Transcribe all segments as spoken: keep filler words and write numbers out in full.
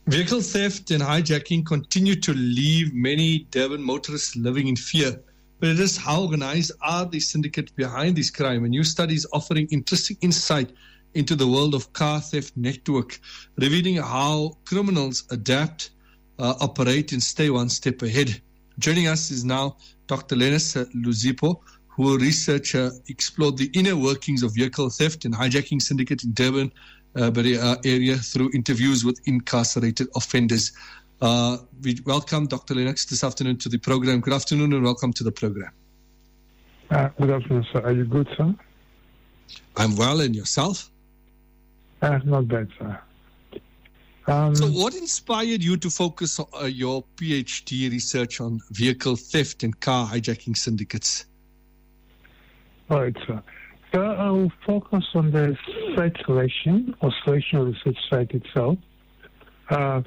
Vehicle theft and hijacking continue to leave many Durban motorists living in fear. But it is how organized are the syndicates behind this crime? A new study is offering interesting insight into the world of car theft network, revealing how criminals adapt, uh, operate, and stay one step ahead. Joining us is now Doctor Lenus Luzipo, who researcher explored the inner workings of vehicle theft and hijacking syndicate in Durban uh, area through interviews with incarcerated offenders. Uh, we welcome Doctor Lennox this afternoon to the program. Good afternoon and welcome to the program. Uh, good afternoon, sir. Are you good, sir? I'm well, and yourself? Uh, not bad, sir. Um, so what inspired you to focus on, uh, your PhD research on vehicle theft and car hijacking syndicates? All right, sir. So I will focus on the site selection or selection of the research site itself. Uh,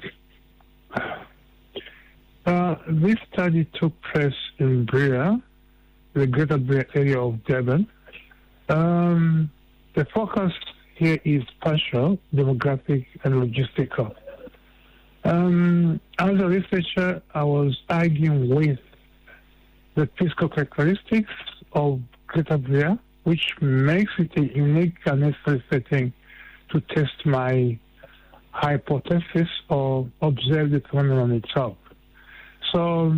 uh, this study took place in Bria, the greater Bria area of Durban. Um, the focus here is spatial, demographic, and logistical. Um, as a researcher, I was arguing with the physical characteristics of Greater Bria, which makes it a unique and necessary setting to test my hypothesis or observe the phenomenon itself. So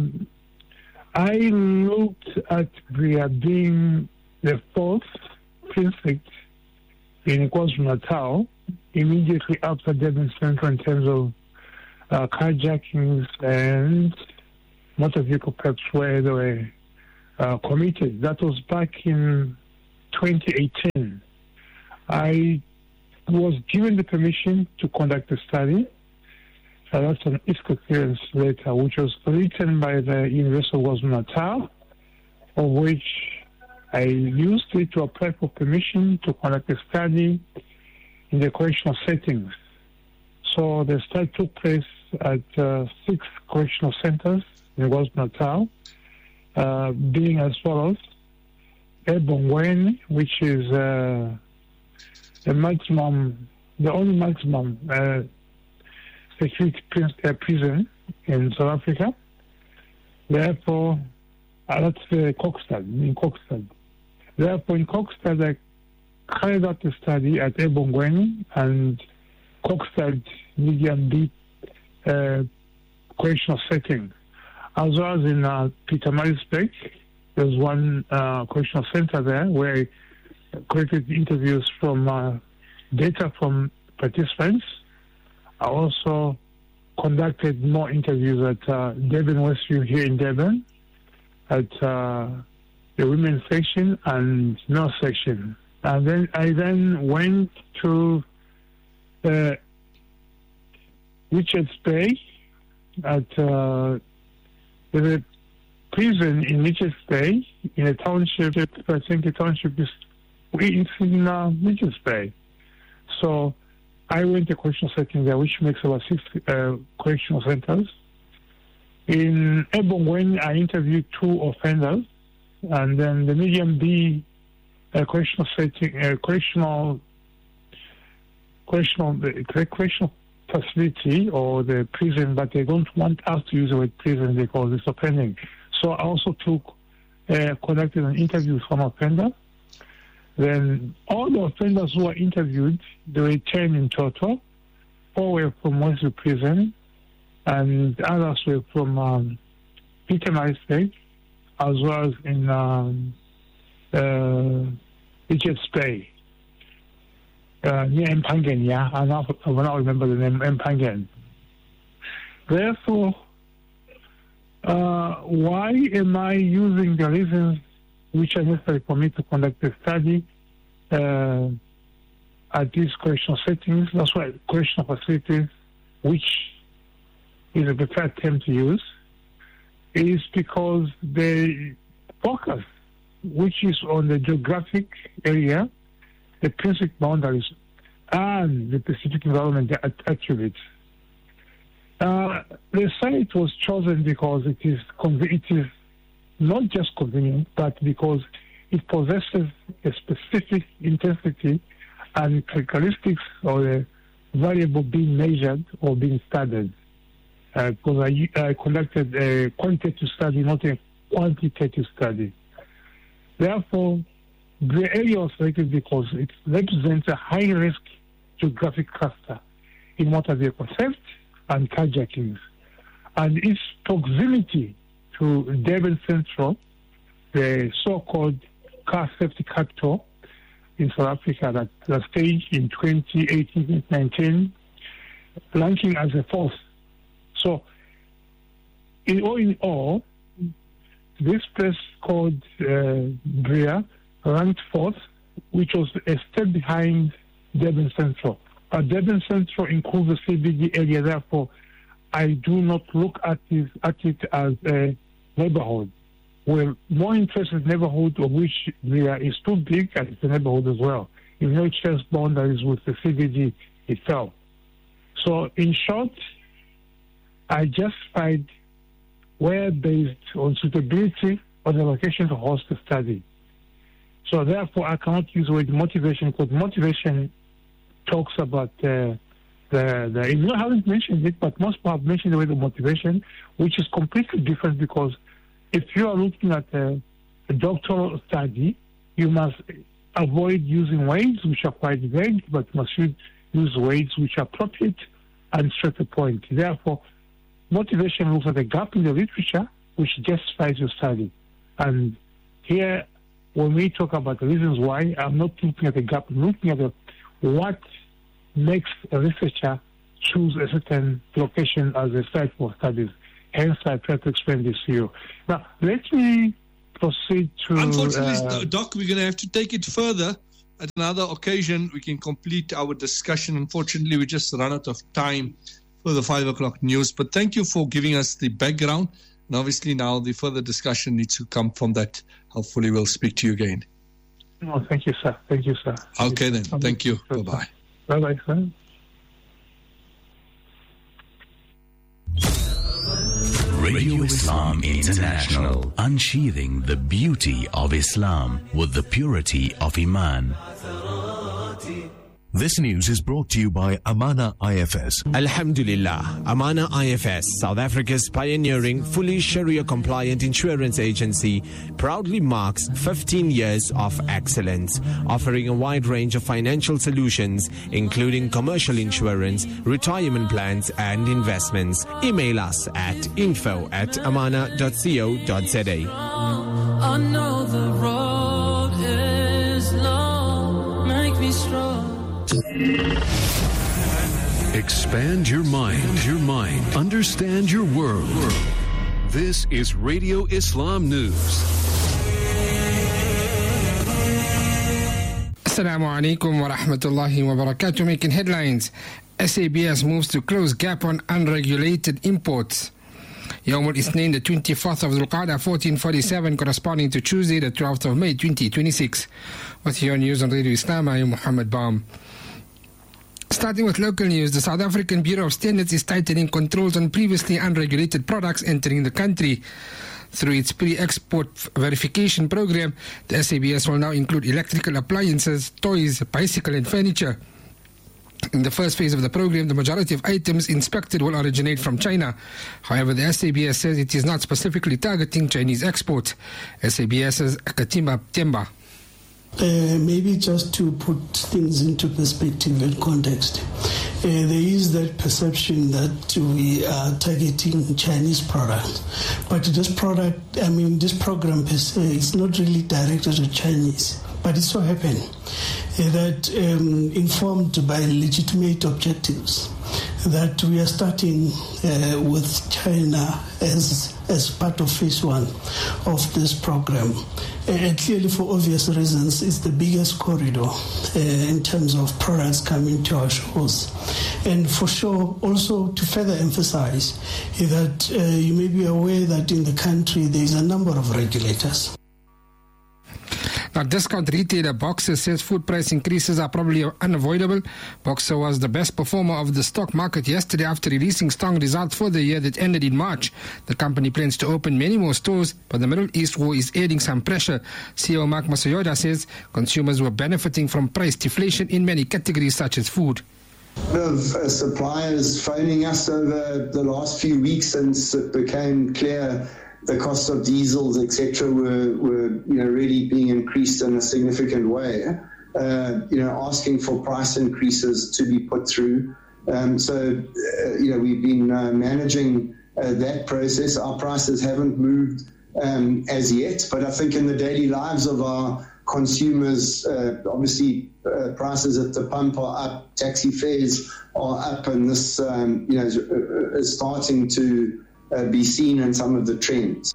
I looked at Bria being the fourth precinct in KwaZulu-Natal immediately after Durban Central in terms of uh, carjackings and motor vehicle thefts where they were uh, committed. That was back in twenty eighteen. I was given the permission to conduct a study. Uh, that's an I S C O clearance letter, which was written by the University of KwaZulu-Natal, of which I used it to apply for permission to conduct a study in the correctional settings. So the study took place at uh, six correctional centers in KwaZulu-Natal, uh, being as follows: Ebongweni, which is uh, the maximum, the only maximum uh, security prison in South Africa. Therefore, uh, that's uh, Kokstad, in Kokstad. Therefore, in Kokstad, I carried out the study at Ebongweni and Kokstad medium deep uh, correctional setting, as well as in uh, Pietermaritzburg. There's one uh, correctional center there where I collected interviews from uh, data from participants. I also conducted more interviews at uh, Durban Westview here in Durban, at uh, the women's section and male section. And then I then went to uh, Richards Bay at uh, the prison in Richards Bay, in a township. I think the township is it's in uh, Richards Bay. So I went to correctional setting there, which makes about six uh, correctional centers. In Ebongweni, I interviewed two offenders, and then the medium B uh, correctional setting, uh, correctional, correctional, the correctional facility or the prison, but they don't want us to use the word prison because it's offending. So I also took, uh, conducted an interview with one offender. Then all the offenders who were interviewed, they were ten in total. Four were from Westview Prison, and others were from um, Pietermaritzburg, as well as in um, uh, Richards Bay, uh, near Mpangen, yeah. I now, I now remember the name, Mpangen. Therefore, uh, why am I using the reasons which are necessary for me to conduct a study uh, at these correctional settings? That's why correctional facilities, which is a preferred term to use, is because the focus, which is on the geographic area, the principal boundaries, and the specific environment attributes. Uh, the site was chosen because it is it is not just convenient, but because it possesses a specific intensity and characteristics or the variable being measured or being studied. Uh, because I, I conducted a quantitative study, not a quantitative study. Therefore, the area was selected because it represents a high-risk geographic cluster in motor vehicle theft and carjackings. And its proximity to Durban Central, the so-called car safety capital in South Africa that was staged in twenty eighteen to nineteen, ranking as a fourth. So, in all in all, this place called uh, Bria ranked fourth, which was a step behind Durban Central. But Durban Central includes the C B D area, therefore, I do not look at it, at it as a neighborhood. We're more interested in neighborhood of which Bria is too big and it's a neighborhood as well. Even though it shares boundaries with the C B D itself. So, in short, I justified where based on suitability of the location to host the study. So therefore, I cannot use the word motivation because motivation talks about uh, the, the, you haven't mentioned it, but most people have mentioned the word motivation, which is completely different because if you are looking at a, a doctoral study, you must avoid using words which are quite vague, but must use words which are appropriate and straight to the point. Therefore, motivation looks at a gap in the literature which justifies your study. And here, when we talk about the reasons why, I'm not looking at the gap, I'm looking at the, what makes a researcher choose a certain location as a site for studies. Hence, I try to explain this to you. Now, let me proceed to... Unfortunately, uh, Doc, we're going to have to take it further. At another occasion, we can complete our discussion. Unfortunately, we just run out of time for the five o'clock news. But thank you for giving us the background. And obviously now the further discussion needs to come from that. Hopefully we'll speak to you again. No, thank you, sir. Thank you, sir. Thank okay, you. then. Thank you. Bye-bye. Bye-bye, sir. Radio Islam International, unsheathing the beauty of Islam with the purity of Iman. This news is brought to you by Amana I F S. Alhamdulillah, Amana I F S, South Africa's pioneering, fully Sharia-compliant insurance agency, proudly marks fifteen years of excellence, offering a wide range of financial solutions, including commercial insurance, retirement plans, and investments. Email us at info at amana dot co dot za. I know the road is long, make me strong. Expand your mind, your mind. Understand your world. This is Radio Islam News. Assalamu alaikum wa rahmatullahi wa barakatuh. Making headlines. S A B S moves to close gap on unregulated imports. Yawm al-Ithnain, the twenty-fourth of Dhul-Qa'dah, fourteen forty-seven, corresponding to Tuesday, the twelfth of May, twenty twenty-six. With your news on Radio Islam, I am Muhammad Baum. Starting with local news, the South African Bureau of Standards is tightening controls on previously unregulated products entering the country. Through its pre-export verification program, the S A B S will now include electrical appliances, toys, bicycle and furniture. In the first phase of the program, the majority of items inspected will originate from China. However, the S A B S says it is not specifically targeting Chinese exports. SABS's Katima Temba. Uh, maybe just to put things into perspective and context, uh, there is that perception that we are targeting Chinese products, but this product, I mean, this program per se is not really directed to Chinese. But it so happened uh, that, um, informed by legitimate objectives, that we are starting uh, with China as as part of phase one of this program. And clearly, for obvious reasons, it's the biggest corridor uh, in terms of products coming to our shores. And for sure, also to further emphasize that uh, you may be aware that in the country there is a number of regulators. Now, discount retailer Boxer says food price increases are probably unavoidable. Boxer was the best performer of the stock market yesterday after releasing strong results for the year that ended in March. The company plans to open many more stores, but the Middle East war is adding some pressure. C E O Mark Masoyoda says consumers were benefiting from price deflation in many categories such as food. of uh, suppliers phoning us over the last few weeks since it became clear the cost of diesels, et cetera, were, were you know really being increased in a significant way. Uh, you know, asking for price increases to be put through. Um, so, uh, you know, we've been uh, managing uh, that process. Our prices haven't moved um, as yet, but I think in the daily lives of our consumers, uh, obviously uh, prices at the pump are up, taxi fares are up, and this, um, you know, is, uh, is starting to uh, be seen in some of the trends.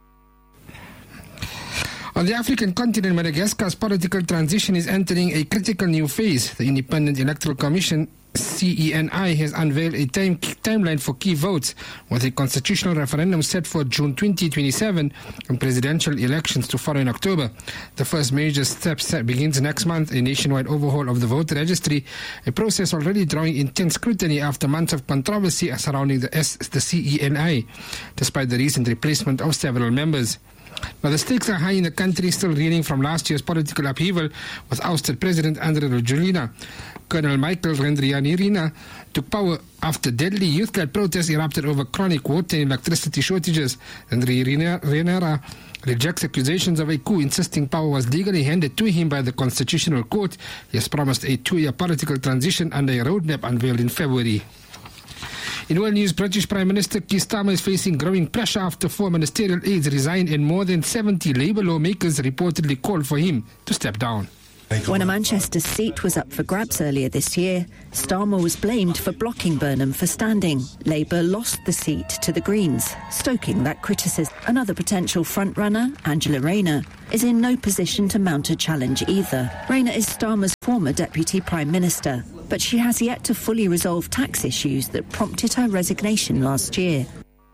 On the African continent, Madagascar's political transition is entering a critical new phase. The Independent Electoral Commission, C E N I, has unveiled a time, timeline for key votes, with a constitutional referendum set for June twenty twenty-seven and presidential elections to follow in October. The first major step begins next month, a nationwide overhaul of the voter registry, a process already drawing intense scrutiny after months of controversy surrounding the, S, the C E N I, despite the recent replacement of several members. Now, the stakes are high in the country, still reeling from last year's political upheaval with ousted President Andry Rajoelina. Colonel Michael Randrianirina took power after deadly youth-led protests erupted over chronic water and electricity shortages. Randrianirina rejects accusations of a coup, insisting power was legally handed to him by the Constitutional Court. He has promised a two-year political transition under a roadmap unveiled in February. In world news, British Prime Minister Keir Starmer is facing growing pressure after four ministerial aides resigned and more than seventy Labour lawmakers reportedly called for him to step down. When a Manchester seat was up for grabs earlier this year, Starmer was blamed for blocking Burnham for standing. Labour lost the seat to the Greens, stoking that criticism. Another potential frontrunner, Angela Rayner, is in no position to mount a challenge either. Rayner is Starmer's former Deputy Prime Minister, but she has yet to fully resolve tax issues that prompted her resignation last year.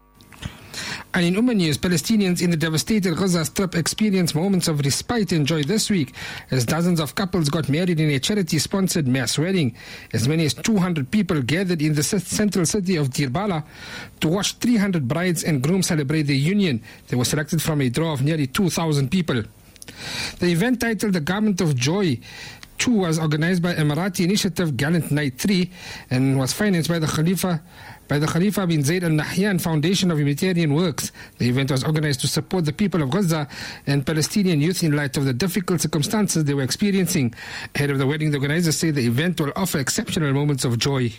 And in Umm news, Palestinians in the devastated Gaza Strip experienced moments of respite and joy this week as dozens of couples got married in a charity-sponsored mass wedding. As many as two hundred people gathered in the central city of Deir Bala to watch three hundred brides and grooms celebrate their union. They were selected from a draw of nearly two thousand people. The event, titled The Garment of Joy two, was organized by Emirati initiative Gallant Night three and was financed by the Khalifa by the Khalifa bin Zayed Al Nahyan Foundation of Humanitarian Works. The event was organized to support the people of Gaza and Palestinian youth in light of the difficult circumstances they were experiencing. Ahead of the wedding, the organizers say the event will offer exceptional moments of joy.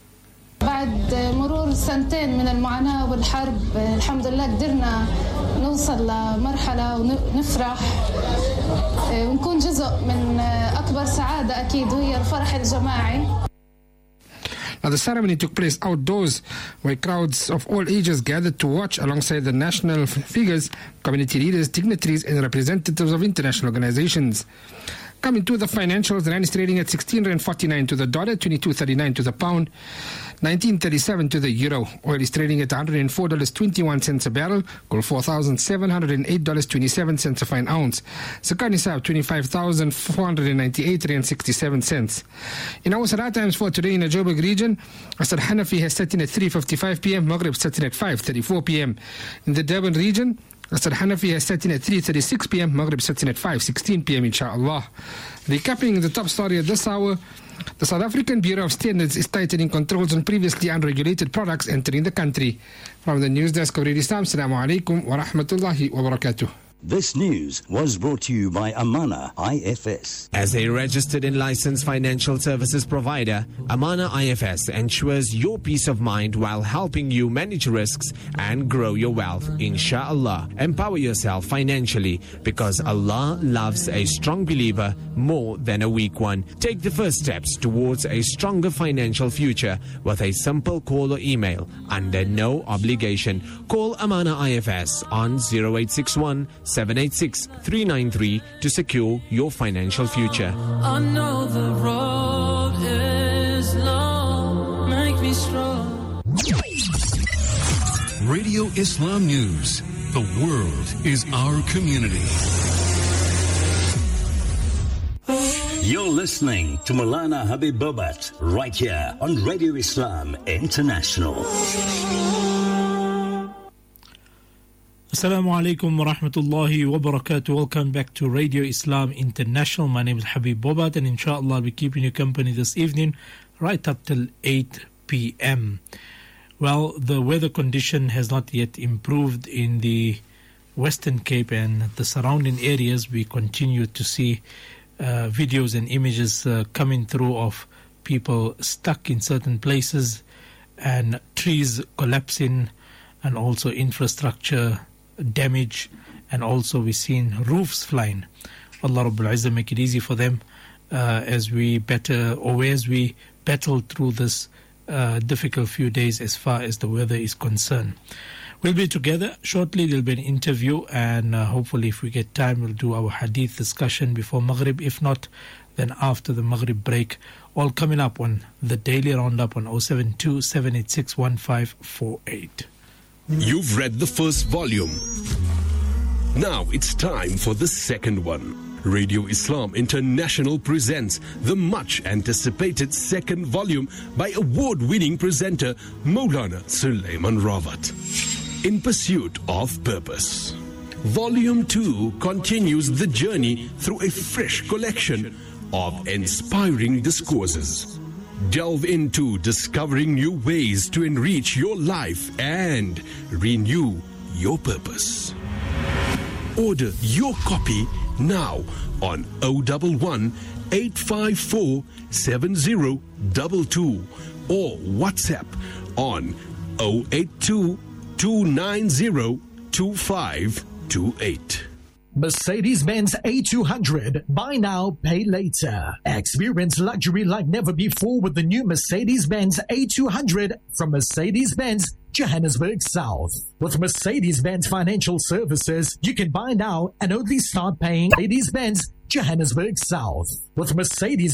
بعد مرور سنتين من المعاناة والحرب الحمد لله قدرنا نوصل لمرحلة ونفرح ونكون جزء من أكبر سعادة أكيد وهي الفرح الجماعي. Now, the ceremony took place outdoors, where crowds of all ages gathered to watch alongside the national figures, community leaders, dignitaries, and representatives of international organizations. Coming to the financials, the rand is trading at sixteen forty-nine to the dollar, twenty-two thirty-nine to the pound, nineteen thirty-seven to the euro. Oil is trading at one hundred four dollars and twenty-one cents a barrel, gold four thousand seven hundred eight dollars and twenty-seven cents a fine ounce. Zakat Nisab twenty-five thousand four hundred ninety-eight dollars and sixty-seven cents. In our Salah times for today in the Joburg region, Asr Hanafi has set in at three fifty-five p m, Maghrib set in at five thirty-four p m. In the Durban region, Asr Hanafi has set in at three thirty-six p m, Maghrib sets in at five sixteen p m, inshallah. Recapping the top story at this hour, the South African Bureau of Standards is tightening controls on previously unregulated products entering the country. From the news desk of Radio Islam, Assalamu alaikum wa rahmatullahi wa barakatuh. This news was brought to you by Amana I F S. As a registered and licensed financial services provider, Amana I F S ensures your peace of mind while helping you manage risks and grow your wealth. Inshallah, empower yourself financially because Allah loves a strong believer more than a weak one. Take the first steps towards a stronger financial future with a simple call or email under no obligation. Call Amana I F S on zero eight six one, seven eight six, three nine three to secure your financial future. I know the road is long, make me strong. Radio Islam News. The world is our community. You're listening to Maulana Habib Bobat right here on Radio Islam International. Assalamu alaikum wa rahmatullahi wa barakatuh. Welcome back to Radio Islam International. My name is Habib Bobat and inshallah I'll be keeping you company this evening right up till eight p.m. Well, the weather condition has not yet improved in the Western Cape and the surrounding areas. We continue to see uh, videos and images uh, coming through of people stuck in certain places and trees collapsing and also infrastructure damage, and also we've seen roofs flying. Allah Rabbul Izzah make it easy for them uh, as we better or as we battle through this uh, difficult few days as far as the weather is concerned. We'll be together shortly. There'll be an interview, and uh, hopefully if we get time we'll do our hadith discussion before Maghrib. If not, then after the Maghrib break. All coming up on the Daily Roundup on oh seven two, seven eight six, one five four eight. You've read the first volume. Now it's time for the second one. Radio Islam International presents the much-anticipated second volume by award-winning presenter Maulana Sulaiman Rawat. In Pursuit of Purpose. Volume two continues the journey through a fresh collection of inspiring discourses. Delve into discovering new ways to enrich your life and renew your purpose. Order your copy now on oh one one, eight five four, seven oh two two or WhatsApp on oh eight two, two nine oh, two five two eight. Mercedes-Benz A two hundred. Buy now, pay later. Experience luxury like never before with the new Mercedes-Benz A two hundred from Mercedes-Benz Johannesburg South. With Mercedes-Benz Financial Services, you can buy now and only start paying Mercedes-Benz Johannesburg South. With Mercedes